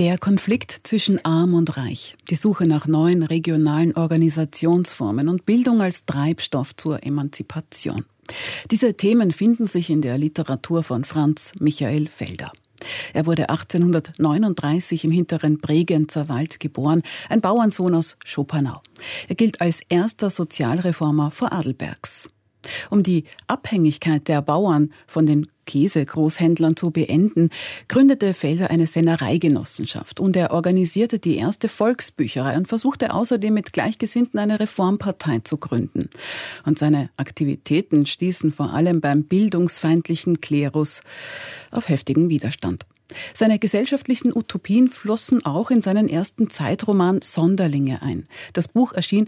Der Konflikt zwischen Arm und Reich, die Suche nach neuen regionalen Organisationsformen und Bildung als Treibstoff zur Emanzipation. Diese Themen finden sich in der Literatur von Franz Michael Felder. Er wurde 1839 im hinteren Bregenzer Wald geboren, ein Bauernsohn aus Schopenau. Er gilt als erster Sozialreformer Vorarlbergs. Um die Abhängigkeit der Bauern von den Käsegroßhändlern zu beenden, gründete Felder eine Sennereigenossenschaft und er organisierte die erste Volksbücherei und versuchte außerdem mit Gleichgesinnten eine Reformpartei zu gründen. Und seine Aktivitäten stießen vor allem beim bildungsfeindlichen Klerus auf heftigen Widerstand. Seine gesellschaftlichen Utopien flossen auch in seinen ersten Zeitroman Sonderlinge ein. Das Buch erschien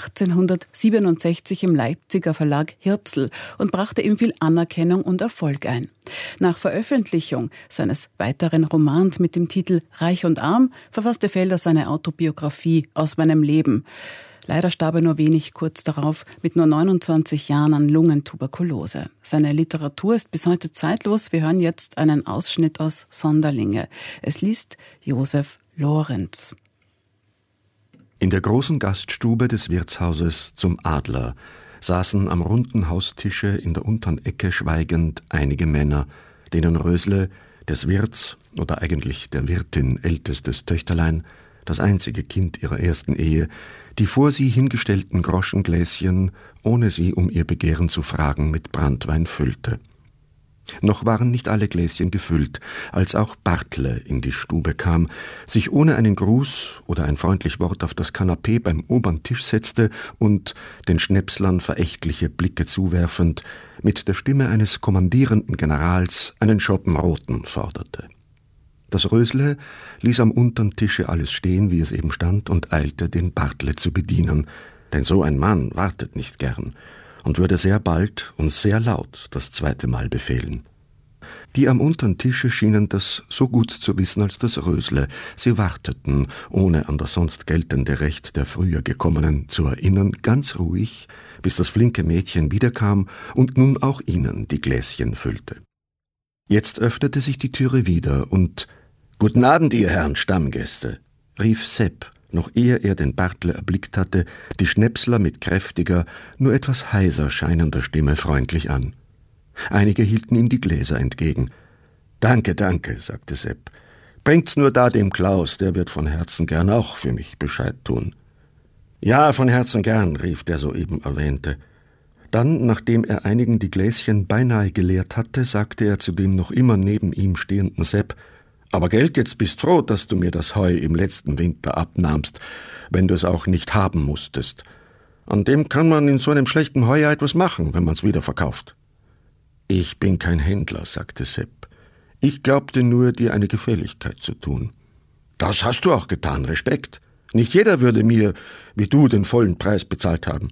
1867 im Leipziger Verlag Hirzel und brachte ihm viel Anerkennung und Erfolg ein. Nach Veröffentlichung seines weiteren Romans mit dem Titel Reich und Arm verfasste Felder seine Autobiografie Aus meinem Leben. Leider starb er nur wenig kurz darauf mit nur 29 Jahren an Lungentuberkulose. Seine Literatur ist bis heute zeitlos. Wir hören jetzt einen Ausschnitt aus Sonderlinge. Es liest Josef Lorenz. In der großen Gaststube des Wirtshauses Zum Adler saßen am runden Haustische in der unteren Ecke schweigend einige Männer, denen Rösle, des Wirts oder eigentlich der Wirtin ältestes Töchterlein, das einzige Kind ihrer ersten Ehe, die vor sie hingestellten Groschengläschen, ohne sie um ihr Begehren zu fragen, mit Branntwein füllte. Noch waren nicht alle Gläschen gefüllt, als auch Bartle in die Stube kam, sich ohne einen Gruß oder ein freundlich Wort auf das Kanapee beim oberen Tisch setzte und, den Schnäpslern verächtliche Blicke zuwerfend, mit der Stimme eines kommandierenden Generals einen Schoppen Roten forderte. Das Rösle ließ am untern Tische alles stehen, wie es eben stand, und eilte, den Bartle zu bedienen, denn so ein Mann wartet nicht gern und würde sehr bald und sehr laut das zweite Mal befehlen. Die am untern Tische schienen das so gut zu wissen als das Rösle. Sie warteten, ohne an das sonst geltende Recht der früher Gekommenen zu erinnern, ganz ruhig, bis das flinke Mädchen wiederkam und nun auch ihnen die Gläschen füllte. Jetzt öffnete sich die Türe wieder und »Guten Abend, ihr Herren Stammgäste«, rief Sepp, noch ehe er den Bartle erblickt hatte, die Schnäpsler mit kräftiger, nur etwas heiser scheinender Stimme freundlich an. Einige hielten ihm die Gläser entgegen. »Danke, danke«, sagte Sepp. »Bringt's nur da dem Klaus, der wird von Herzen gern auch für mich Bescheid tun.« »Ja, von Herzen gern«, rief der soeben Erwähnte. Dann, nachdem er einigen die Gläschen beinahe geleert hatte, sagte er zu dem noch immer neben ihm stehenden Sepp: »Aber Geld, jetzt bist froh, dass du mir das Heu im letzten Winter abnahmst, wenn du es auch nicht haben musstest. An dem kann man in so einem schlechten Heu ja etwas machen, wenn man's wieder verkauft.« »Ich bin kein Händler«, sagte Sepp. »Ich glaubte nur, dir eine Gefälligkeit zu tun.« »Das hast du auch getan, Respekt. Nicht jeder würde mir, wie du, den vollen Preis bezahlt haben.«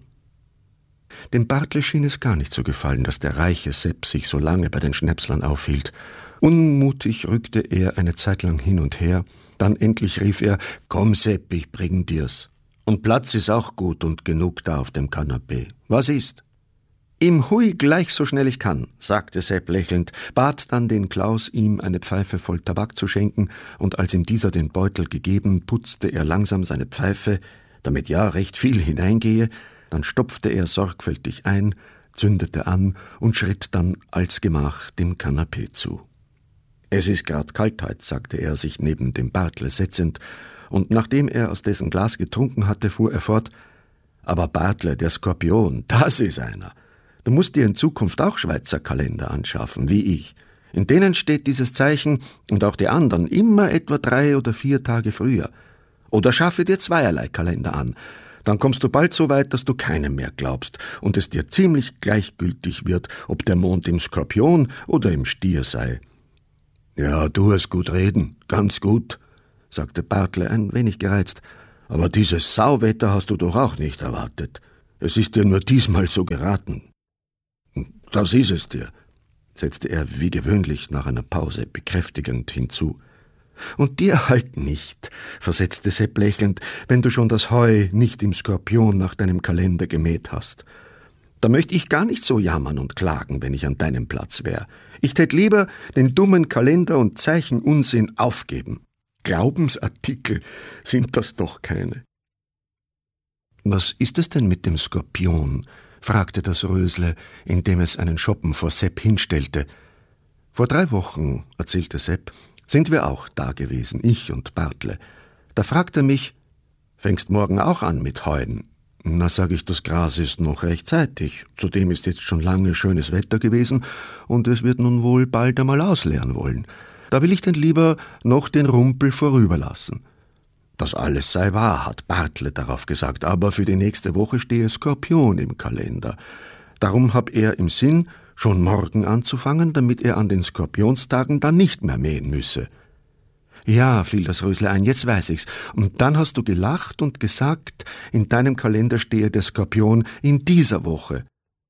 Dem Bartle schien es gar nicht zu gefallen, dass der reiche Sepp sich so lange bei den Schnäpslern aufhielt. Unmutig rückte er eine Zeit lang hin und her, dann endlich rief er: »Komm, Sepp, ich bring dir's. Und Platz ist auch gut und genug da auf dem Kanapee. Was ist?« »Im Hui gleich so schnell ich kann«, sagte Sepp lächelnd, bat dann den Klaus, ihm eine Pfeife voll Tabak zu schenken, und als ihm dieser den Beutel gegeben, putzte er langsam seine Pfeife, damit ja recht viel hineingehe, dann stopfte er sorgfältig ein, zündete an und schritt dann alsgemach dem Kanapee zu. »Es ist grad kalt heut«, sagte er, sich neben dem Bartle setzend, und nachdem er aus dessen Glas getrunken hatte, fuhr er fort: »Aber Bartle, der Skorpion, das ist einer. Du musst dir in Zukunft auch Schweizer Kalender anschaffen, wie ich. In denen steht dieses Zeichen und auch die anderen immer etwa 3 oder 4 Tage früher. Oder schaffe dir zweierlei Kalender an. Dann kommst du bald so weit, dass du keinem mehr glaubst und es dir ziemlich gleichgültig wird, ob der Mond im Skorpion oder im Stier sei.« »Ja, du hast gut reden, ganz gut«, sagte Bartle ein wenig gereizt. »Aber dieses Sauwetter hast du doch auch nicht erwartet. Es ist dir nur diesmal so geraten.« »Das ist es dir«, setzte er wie gewöhnlich nach einer Pause bekräftigend hinzu. »Und dir halt nicht«, versetzte Sepp lächelnd, »wenn du schon das Heu nicht im Skorpion nach deinem Kalender gemäht hast. Da möchte ich gar nicht so jammern und klagen, wenn ich an deinem Platz wär. Ich tät lieber den dummen Kalender und Zeichenunsinn aufgeben.« Glaubensartikel sind das doch keine. »Was ist es denn mit dem Skorpion?« fragte das Rösle, indem es einen Schoppen vor Sepp hinstellte. »Vor 3 Wochen«, erzählte Sepp, »sind wir auch da gewesen, ich und Bartle. Da fragt er mich, »Fängst morgen auch an mit Heuen?« Na, sag ich, das Gras ist noch rechtzeitig. Zudem ist jetzt schon lange schönes Wetter gewesen und es wird nun wohl bald einmal ausleeren wollen. Da will ich denn lieber noch den Rumpel vorüberlassen.« Das alles sei wahr, hat Bartle darauf gesagt, aber für die nächste Woche stehe Skorpion im Kalender. Darum hab er im Sinn, schon morgen anzufangen, damit er an den Skorpionstagen dann nicht mehr mähen müsse. »Ja«, fiel das Rösle ein, »jetzt weiß ich's. Und dann hast du gelacht und gesagt, in deinem Kalender stehe der Skorpion in dieser Woche.«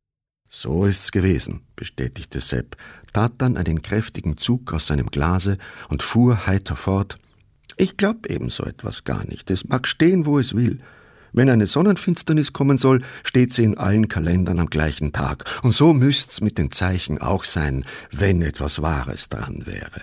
»So ist's gewesen«, bestätigte Sepp, tat dann einen kräftigen Zug aus seinem Glase und fuhr heiter fort. »Ich glaub eben so etwas gar nicht. Es mag stehen, wo es will. Wenn eine Sonnenfinsternis kommen soll, steht sie in allen Kalendern am gleichen Tag. Und so müsst's mit den Zeichen auch sein, wenn etwas Wahres dran wäre.«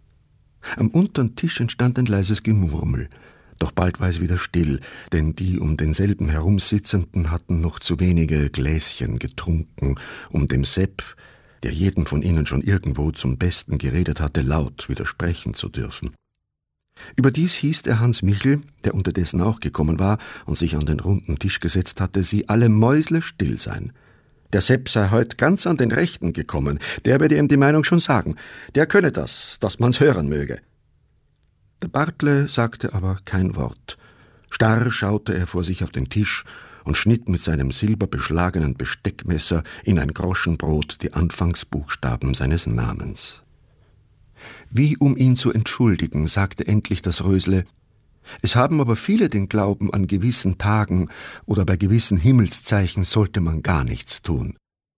Am untern Tisch entstand ein leises Gemurmel. Doch bald war es wieder still, denn die um denselben herumsitzenden hatten noch zu wenige Gläschen getrunken, um dem Sepp, der jeden von ihnen schon irgendwo zum Besten geredet hatte, laut widersprechen zu dürfen. Überdies hieß der Hans Michel, der unterdessen auch gekommen war und sich an den runden Tisch gesetzt hatte, sie alle mäusle-still sein. Der Sepp sei heut ganz an den Rechten gekommen, der werde ihm die Meinung schon sagen. Der könne das, dass man's hören möge. Der Bartle sagte aber kein Wort. Starr schaute er vor sich auf den Tisch und schnitt mit seinem silberbeschlagenen Besteckmesser in ein Groschenbrot die Anfangsbuchstaben seines Namens. Wie um ihn zu entschuldigen, sagte endlich das Rösle, »Es haben aber viele den Glauben, an gewissen Tagen oder bei gewissen Himmelszeichen sollte man gar nichts tun.«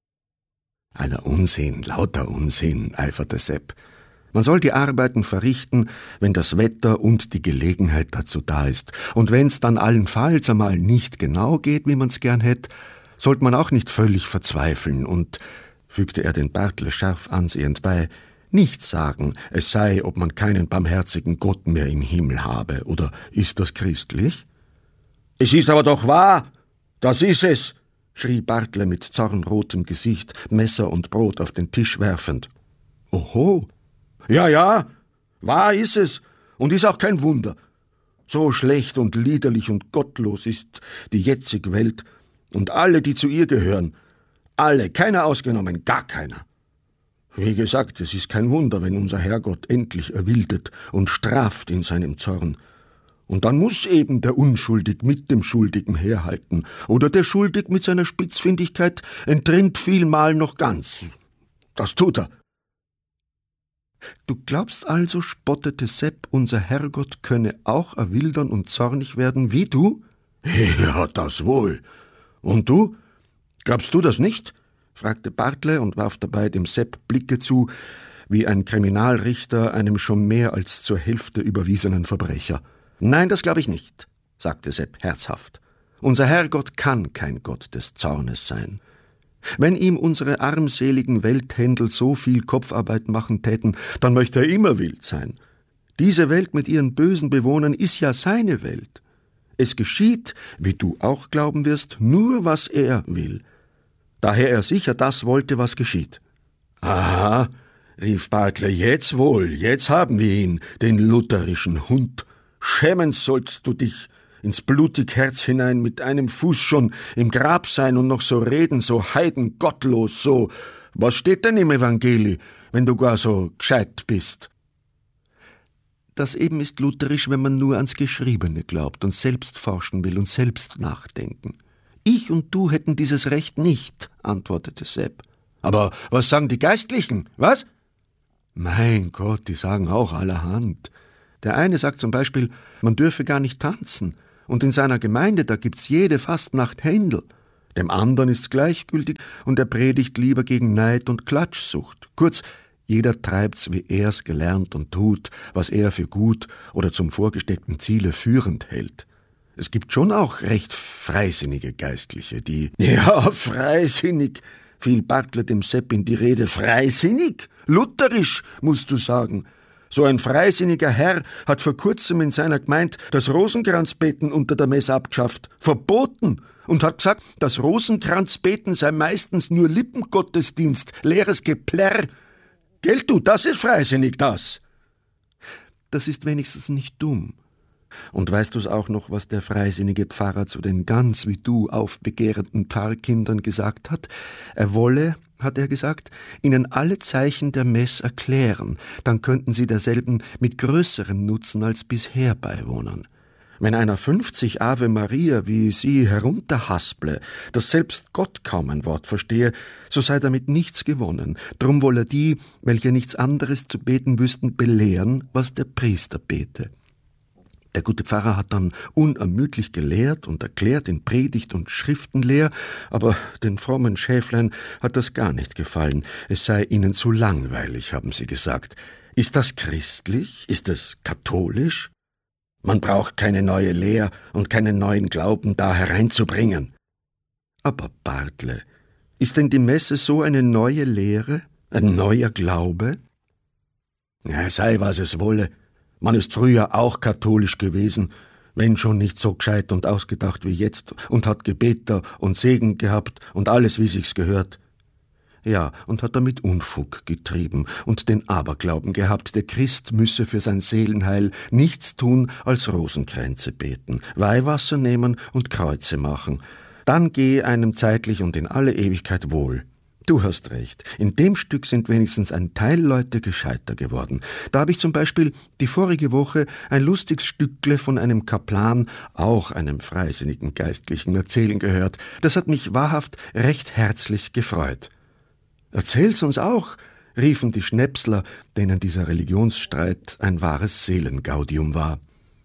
»Aller Unsinn, lauter Unsinn«, eiferte Sepp. »Man soll die Arbeiten verrichten, wenn das Wetter und die Gelegenheit dazu da ist. Und wenn's dann allenfalls einmal nicht genau geht, wie man's gern hätt, sollte man auch nicht völlig verzweifeln und«, fügte er den Bartle scharf ansehend bei, »nicht sagen, es sei, ob man keinen barmherzigen Gott mehr im Himmel habe, oder ist das christlich?« »Es ist aber doch wahr, das ist es«, schrie Bartle mit zornrotem Gesicht, Messer und Brot auf den Tisch werfend. »Oho, ja, wahr ist es, und ist auch kein Wunder. So schlecht und liederlich und gottlos ist die jetzige Welt, und alle, die zu ihr gehören, alle, keiner ausgenommen, gar keiner. Wie gesagt, es ist kein Wunder, wenn unser Herrgott endlich erwildet und straft in seinem Zorn. Und dann muss eben der Unschuldig mit dem Schuldigen herhalten, oder der Schuldig mit seiner Spitzfindigkeit entrinnt vielmal noch ganz. Das tut er.« »Du glaubst also«, spottete Sepp, »unser Herrgott könne auch erwildern und zornig werden wie du?« »Ja, das wohl. Und du? Glaubst du das nicht?« fragte Bartle und warf dabei dem Sepp Blicke zu, wie ein Kriminalrichter einem schon mehr als zur Hälfte überwiesenen Verbrecher. »Nein, das glaube ich nicht«, sagte Sepp herzhaft. »Unser Herrgott kann kein Gott des Zornes sein. Wenn ihm unsere armseligen Welthändel so viel Kopfarbeit machen täten, dann möchte er immer wild sein. Diese Welt mit ihren bösen Bewohnern ist ja seine Welt. Es geschieht, wie du auch glauben wirst, nur was er will. Daher er sicher das wollte, was geschieht.« »Aha«, rief Bartle, »jetzt wohl, jetzt haben wir ihn, den lutherischen Hund. Schämen sollst du dich, ins blutig Herz hinein mit einem Fuß schon im Grab sein und noch so reden, so heidengottlos, so. Was steht denn im Evangeli, wenn du gar so gescheit bist?« »Das eben ist lutherisch, wenn man nur ans Geschriebene glaubt und selbst forschen will und selbst nachdenken. Ich und du hätten dieses Recht nicht«, antwortete Sepp. »Aber was sagen die Geistlichen, was?« »Mein Gott, die sagen auch allerhand. Der eine sagt zum Beispiel, man dürfe gar nicht tanzen, und in seiner Gemeinde, da gibt's jede Fastnacht Händel. Dem anderen ist's gleichgültig, und er predigt lieber gegen Neid und Klatschsucht. Kurz, jeder treibt's, wie er's gelernt und tut, was er für gut oder zum vorgesteckten Ziele führend hält. Es gibt schon auch recht freisinnige Geistliche, die...« »Ja, freisinnig«, fiel Bartle dem Sepp in die Rede. »Freisinnig? Lutherisch, musst du sagen. So ein freisinniger Herr hat vor kurzem in seiner Gemeinde das Rosenkranzbeten unter der Messe abgeschafft, verboten, und hat gesagt, das Rosenkranzbeten sei meistens nur Lippengottesdienst, leeres Geplärr. Gell du, das ist freisinnig, das. Das ist wenigstens nicht dumm. Und weißt du's auch noch, was der freisinnige Pfarrer zu den ganz wie du aufbegehrenden Pfarrkindern gesagt hat? Er wolle, hat er gesagt, ihnen alle Zeichen der Mess erklären, dann könnten sie derselben mit größerem Nutzen als bisher beiwohnen. Wenn einer 50 Ave Maria wie sie herunterhasple, dass selbst Gott kaum ein Wort verstehe, so sei damit nichts gewonnen. Drum wolle er die, welche nichts anderes zu beten wüssten, belehren, was der Priester bete. Der gute Pfarrer hat dann unermüdlich gelehrt und erklärt in Predigt und Schriftenlehr, aber den frommen Schäflein hat das gar nicht gefallen. Es sei ihnen zu langweilig, haben sie gesagt. Ist das christlich? Ist es katholisch? Man braucht keine neue Lehr und keinen neuen Glauben da hereinzubringen. Aber Bartle, ist denn die Messe so eine neue Lehre, ein neuer Glaube? Ja, sei was es wolle. Man ist früher auch katholisch gewesen, wenn schon nicht so gescheit und ausgedacht wie jetzt, und hat Gebeter und Segen gehabt und alles, wie sich's gehört. Ja, und hat damit Unfug getrieben und den Aberglauben gehabt, der Christ müsse für sein Seelenheil nichts tun als Rosenkränze beten, Weihwasser nehmen und Kreuze machen. Dann gehe einem zeitlich und in alle Ewigkeit wohl. Du hast recht, in dem Stück sind wenigstens ein Teil Leute gescheiter geworden. Da habe ich zum Beispiel die vorige Woche ein lustiges Stückle von einem Kaplan, auch einem freisinnigen Geistlichen, erzählen gehört. Das hat mich wahrhaft recht herzlich gefreut. »Erzähl's uns auch«, riefen die Schnäpsler, denen dieser Religionsstreit ein wahres Seelengaudium war.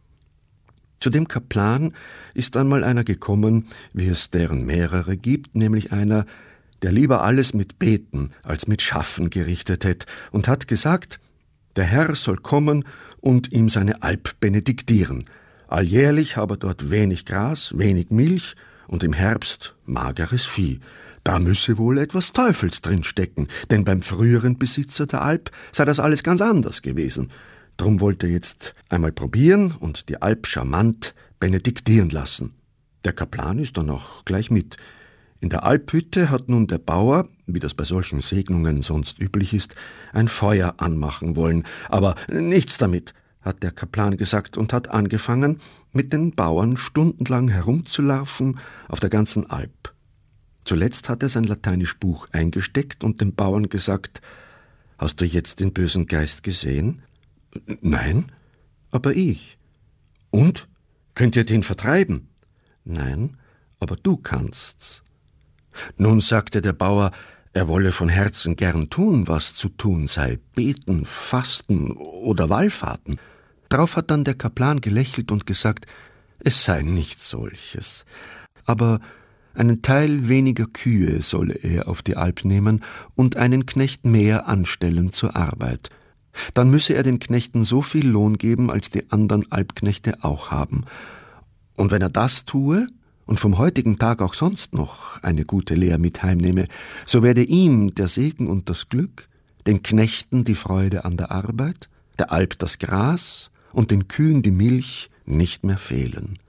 Zu dem Kaplan ist einmal einer gekommen, wie es deren mehrere gibt, nämlich einer, der lieber alles mit Beten als mit Schaffen gerichtet hätte, und hat gesagt, der Herr soll kommen und ihm seine Alp benediktieren. Alljährlich habe dort wenig Gras, wenig Milch und im Herbst mageres Vieh. Da müsse wohl etwas Teufels drin stecken, denn beim früheren Besitzer der Alp sei das alles ganz anders gewesen. Drum wollte er jetzt einmal probieren und die Alp charmant benediktieren lassen. Der Kaplan ist dann auch gleich mit. In der Alphütte hat nun der Bauer, wie das bei solchen Segnungen sonst üblich ist, ein Feuer anmachen wollen. Aber nichts damit, hat der Kaplan gesagt und hat angefangen, mit den Bauern stundenlang herumzulaufen auf der ganzen Alp. Zuletzt hat er sein Lateinischbuch eingesteckt und den Bauern gesagt, »Hast du jetzt den bösen Geist gesehen?« »Nein, aber ich.« »Und? Könnt ihr den vertreiben?« »Nein, aber du kannst's.« Nun sagte der Bauer, er wolle von Herzen gern tun, was zu tun sei, beten, fasten oder Wallfahrten. Darauf hat dann der Kaplan gelächelt und gesagt, es sei nichts solches. Aber einen Teil weniger Kühe solle er auf die Alp nehmen und einen Knecht mehr anstellen zur Arbeit. Dann müsse er den Knechten so viel Lohn geben, als die anderen Alpknechte auch haben. Und wenn er das tue und vom heutigen Tag auch sonst noch eine gute Lehr mit heimnehme, so werde ihm der Segen und das Glück, den Knechten die Freude an der Arbeit, der Alp das Gras und den Kühen die Milch nicht mehr fehlen.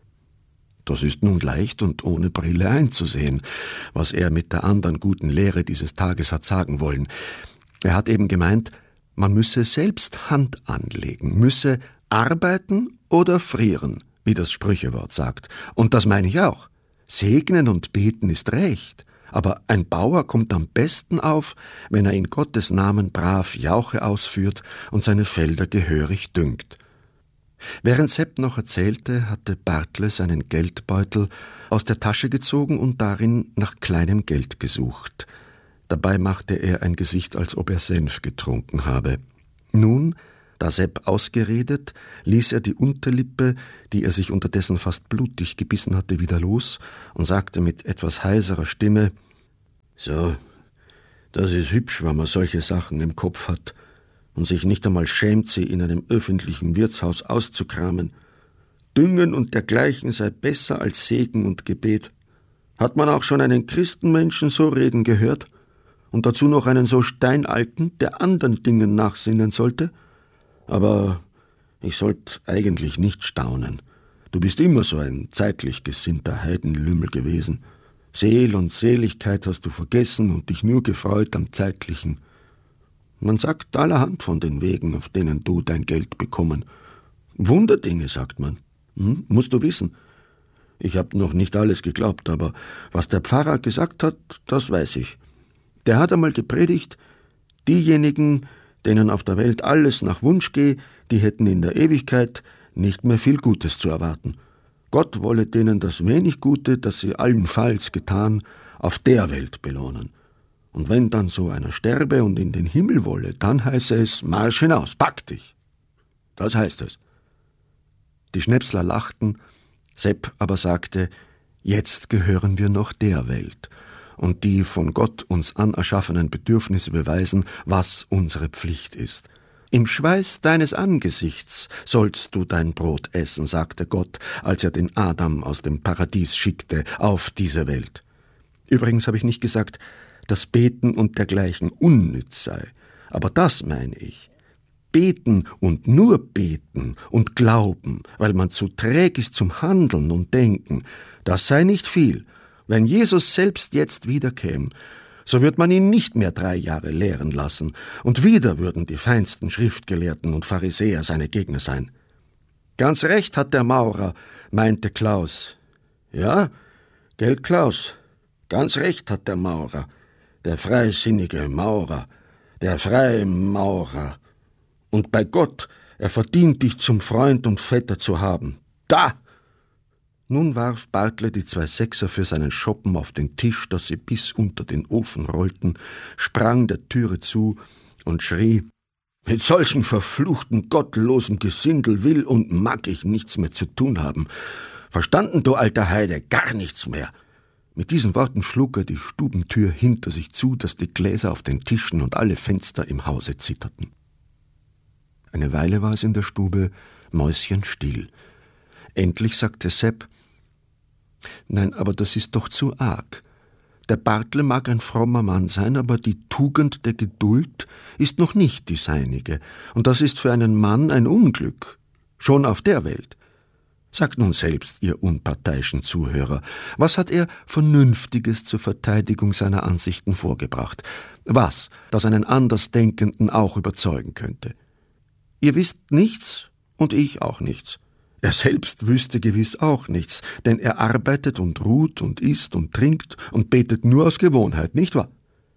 Das ist nun leicht und ohne Brille einzusehen, was er mit der anderen guten Lehre dieses Tages hat sagen wollen. Er hat eben gemeint, man müsse selbst Hand anlegen, müsse arbeiten oder frieren, wie das Sprüchewort sagt. Und das meine ich auch. Segnen und beten ist recht, aber ein Bauer kommt am besten auf, wenn er in Gottes Namen brav Jauche ausführt und seine Felder gehörig düngt. Während Sepp noch erzählte, hatte Bartle seinen Geldbeutel aus der Tasche gezogen und darin nach kleinem Geld gesucht. Dabei machte er ein Gesicht, als ob er Senf getrunken habe. Nun, da Sepp ausgeredet, ließ er die Unterlippe, die er sich unterdessen fast blutig gebissen hatte, wieder los und sagte mit etwas heiserer Stimme, »So, das ist hübsch, wenn man solche Sachen im Kopf hat und sich nicht einmal schämt, sie in einem öffentlichen Wirtshaus auszukramen. Düngen und dergleichen sei besser als Segen und Gebet. Hat man auch schon einen Christenmenschen so reden gehört? Und dazu noch einen so steinalten, der anderen Dingen nachsinnen sollte? Aber ich sollte eigentlich nicht staunen. Du bist immer so ein zeitlich gesinnter Heidenlümmel gewesen. Seel und Seligkeit hast du vergessen und dich nur gefreut am Zeitlichen. Man sagt allerhand von den Wegen, auf denen du dein Geld bekommen. Wunderdinge, sagt man. Musst du wissen. Ich habe noch nicht alles geglaubt, aber was der Pfarrer gesagt hat, das weiß ich. Der hat einmal gepredigt, diejenigen, denen auf der Welt alles nach Wunsch gehe, die hätten in der Ewigkeit nicht mehr viel Gutes zu erwarten. Gott wolle denen das wenig Gute, das sie allenfalls getan, auf der Welt belohnen. Und wenn dann so einer sterbe und in den Himmel wolle, dann heiße es, marsch hinaus, pack dich. Das heißt es. Die Schnäpsler lachten, Sepp aber sagte, jetzt gehören wir noch der Welt und die von Gott uns anerschaffenen Bedürfnisse beweisen, was unsere Pflicht ist. Im Schweiß deines Angesichts sollst du dein Brot essen, sagte Gott, als er den Adam aus dem Paradies schickte auf diese Welt. Übrigens habe ich nicht gesagt, dass Beten und dergleichen unnütz sei, aber das meine ich. Beten und nur beten und glauben, weil man zu träg ist zum Handeln und Denken, das sei nicht viel. Wenn Jesus selbst jetzt wiederkäme, so wird man ihn nicht mehr 3 Jahre lehren lassen, und wieder würden die feinsten Schriftgelehrten und Pharisäer seine Gegner sein. Ganz recht hat der Maurer, meinte Klaus. Ja, gell, Klaus, ganz recht hat der Maurer, der freisinnige Maurer, der freie Maurer. Und bei Gott, er verdient dich zum Freund und Vetter zu haben. Da! Nun warf Bartle die 2 Sechser für seinen Schoppen auf den Tisch, dass sie bis unter den Ofen rollten, sprang der Türe zu und schrie, mit solchen verfluchten, gottlosen Gesindel will und mag ich nichts mehr zu tun haben. Verstanden, du alter Heide, gar nichts mehr. Mit diesen Worten schlug er die Stubentür hinter sich zu, dass die Gläser auf den Tischen und alle Fenster im Hause zitterten. Eine Weile war es in der Stube mäuschenstill. Endlich sagte Sepp, »Nein, aber das ist doch zu arg. Der Bartle mag ein frommer Mann sein, aber die Tugend der Geduld ist noch nicht die seinige, und das ist für einen Mann ein Unglück, schon auf der Welt. Sagt nun selbst, ihr unparteiischen Zuhörer, was hat er Vernünftiges zur Verteidigung seiner Ansichten vorgebracht? Was, das einen Andersdenkenden auch überzeugen könnte? Ihr wisst nichts und ich auch nichts. Er selbst wüsste gewiss auch nichts, denn er arbeitet und ruht und isst und trinkt und betet nur aus Gewohnheit, nicht wahr?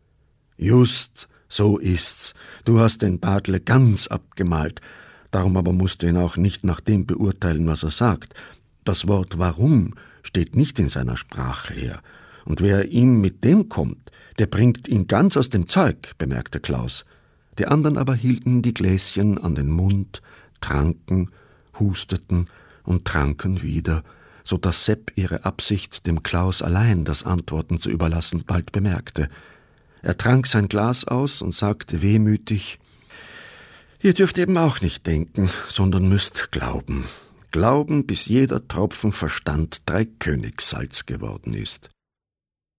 Just, so ist's. Du hast den Bartle ganz abgemalt. Darum aber musst du ihn auch nicht nach dem beurteilen, was er sagt. Das Wort »warum« steht nicht in seiner Sprachlehr. Und wer ihm mit dem kommt, der bringt ihn ganz aus dem Zeug, bemerkte Klaus. Die anderen aber hielten die Gläschen an den Mund, tranken, husteten und tranken wieder, so dass Sepp ihre Absicht, dem Klaus allein das Antworten zu überlassen, bald bemerkte. Er trank sein Glas aus und sagte wehmütig, »Ihr dürft eben auch nicht denken, sondern müsst glauben. Glauben, bis jeder Tropfen Verstand 3 Königssalz geworden ist.«